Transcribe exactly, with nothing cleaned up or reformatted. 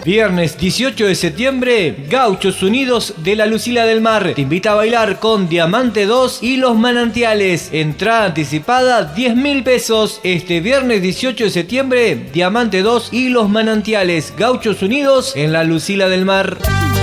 Viernes dieciocho de septiembre, Gauchos Unidos de la Lucila del Mar te invita a bailar con Diamante dos y Los Manantiales. Entrada anticipada diez mil pesos. Este viernes dieciocho de septiembre, Diamante dos y Los Manantiales, Gauchos Unidos en la Lucila del Mar.